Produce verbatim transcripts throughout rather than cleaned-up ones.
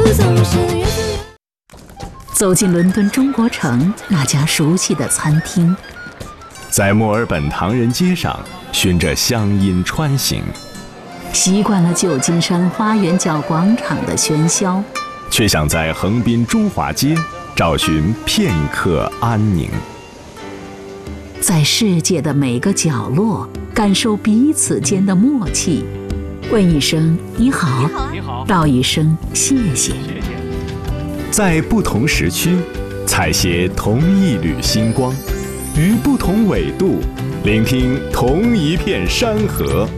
走进伦敦中国城那家熟悉的餐厅， 在墨尔本唐人街上循着乡音穿行， 习惯了旧金山花园角广场的喧嚣， 却想在横滨中华街找寻片刻安宁。 在世界的每个角落感受彼此间的默契，问一声你好， 你好， 道一声谢谢。 在不同时区采撷同一缕星光，于不同纬度聆听同一片山河。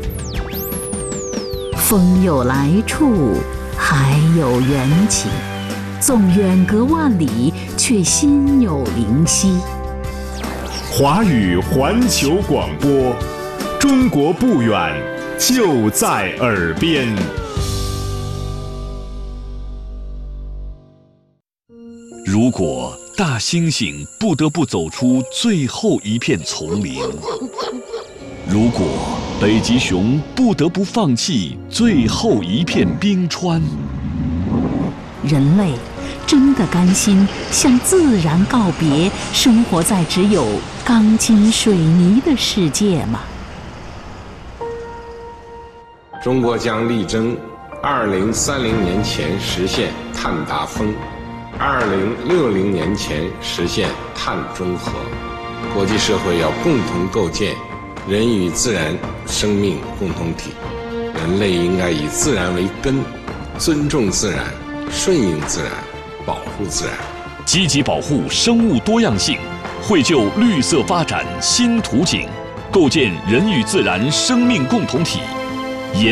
风有来处，海有缘起，纵远隔万里，却心有灵犀。 华语环球广播，中国不远，就在耳边。 如果大猩猩不得不走出最后一片丛林，如果北极熊不得不放弃最后一片冰川， 人类真的甘心向自然告别，生活在只有钢筋水泥的世界吗？ 中国将力争二零三零年前实现碳达峰，二零六零年前实现碳中和。国际社会要共同构建人与自然生命共同体，人类应该以自然为根，尊重自然，顺应自然，保护自然， 积极保护生物多样性，绘就绿色发展新图景，构建人与自然生命共同体。